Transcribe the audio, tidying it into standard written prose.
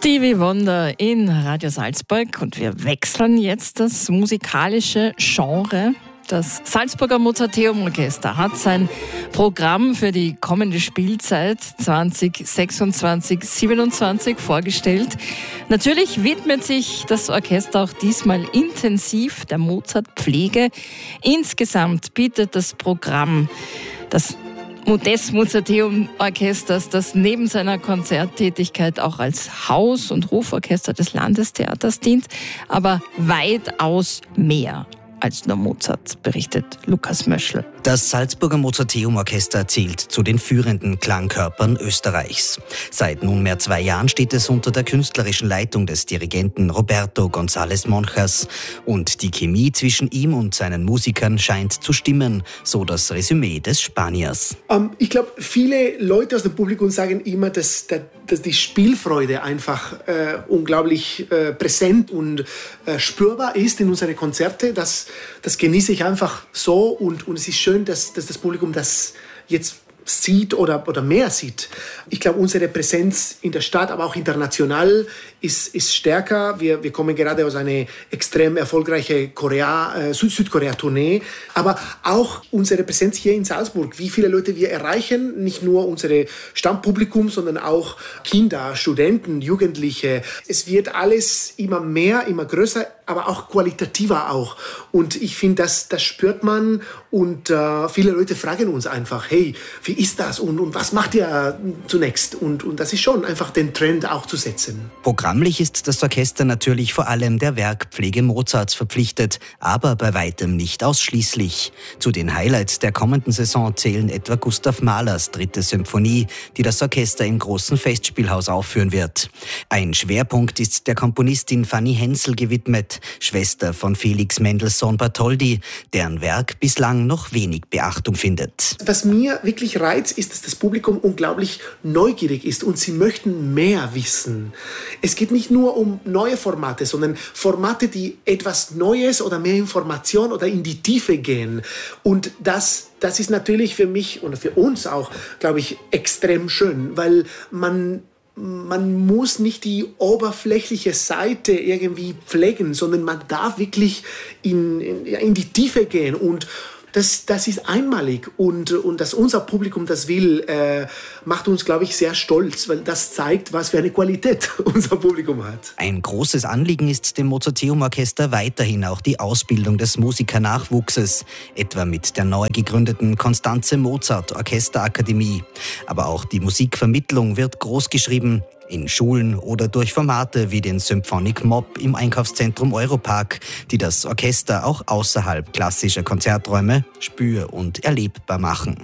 Stevie Wonder in Radio Salzburg und wir wechseln jetzt das musikalische Genre. Das Salzburger Mozarteum-Orchester hat sein Programm für die kommende Spielzeit 2026/27 vorgestellt. Natürlich widmet sich das Orchester auch diesmal intensiv der Mozart-Pflege. Insgesamt bietet das Programm des Mozarteum-Orchesters, das neben seiner Konzerttätigkeit auch als Haus- und Hoforchester des Landestheaters dient, aber weitaus mehr als nur Mozart, berichtet Lukas Möschel. Das Salzburger Mozarteum-Orchester zählt zu den führenden Klangkörpern Österreichs. Seit nunmehr 2 Jahren steht es unter der künstlerischen Leitung des Dirigenten Roberto González Monjas. Und die Chemie zwischen ihm und seinen Musikern scheint zu stimmen, so das Resümee des Spaniers. Ich glaube, viele Leute aus dem Publikum sagen immer, dass die Spielfreude einfach unglaublich präsent und spürbar ist in unseren Konzerten. Das genieße ich einfach so und es ist schön, dass das Publikum das jetzt sieht oder mehr sieht. Ich glaube, unsere Präsenz in der Stadt, aber auch international ist stärker. Wir kommen gerade aus einer extrem erfolgreichen Südkorea-Tournee, aber auch unsere Präsenz hier in Salzburg, wie viele Leute wir erreichen, nicht nur unser Stammpublikum, sondern auch Kinder, Studenten, Jugendliche. Es wird alles immer mehr, immer größer, aber auch qualitativer auch. Und ich finde, das spürt man und viele Leute fragen uns einfach, hey, wie ist das und was macht ihr zunächst? Und das ist schon einfach den Trend auch zu setzen. Programmlich ist das Orchester natürlich vor allem der Werkpflege Mozarts verpflichtet, aber bei weitem nicht ausschließlich. Zu den Highlights der kommenden Saison zählen etwa Gustav Mahlers 3. Symphonie, die das Orchester im großen Festspielhaus aufführen wird. Ein Schwerpunkt ist der Komponistin Fanny Hensel gewidmet, Schwester von Felix Mendelssohn Bartholdy, deren Werk bislang noch wenig Beachtung findet. Was mir wirklich reizt, ist, dass das Publikum unglaublich neugierig ist und sie möchten mehr wissen. Es geht nicht nur um neue Formate, sondern Formate, die etwas Neues oder mehr Information oder in die Tiefe gehen. Und das ist natürlich für mich und für uns auch, glaube ich, extrem schön, weil man muss nicht die oberflächliche Seite irgendwie pflegen, sondern man darf wirklich in die Tiefe gehen und das ist einmalig und dass unser Publikum das will, macht uns, glaube ich, sehr stolz, weil das zeigt, was für eine Qualität unser Publikum hat. Ein großes Anliegen ist dem Mozarteum-Orchester weiterhin auch die Ausbildung des Musikernachwuchses, etwa mit der neu gegründeten Constanze Mozart Orchesterakademie. Aber auch die Musikvermittlung wird großgeschrieben. In Schulen oder durch Formate wie den Symphonic Mob im Einkaufszentrum Europark, die das Orchester auch außerhalb klassischer Konzerträume spür- und erlebbar machen.